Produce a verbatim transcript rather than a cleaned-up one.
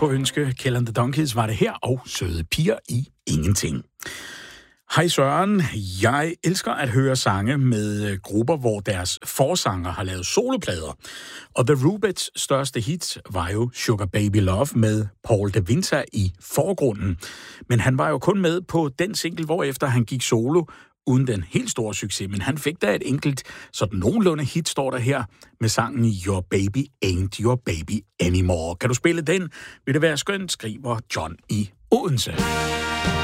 på ønske. Kjeld and the Donkeys var det her, og Søde piger i ingenting. Hej Søren, jeg elsker at høre sange med grupper, hvor deres forsanger har lavet soloplader. Og The Rubettes største hit var jo Sugar Baby Love med Paul de Winter i forgrunden. Men han var jo kun med på den single, hvorefter han gik solo, uden den helt store succes. Men han fik da et enkelt, sådan nogenlunde hit, står der her, med sangen Your Baby Ain't Your Baby Anymore. Kan du spille den? Vil det være skønt, skriver John i Odense.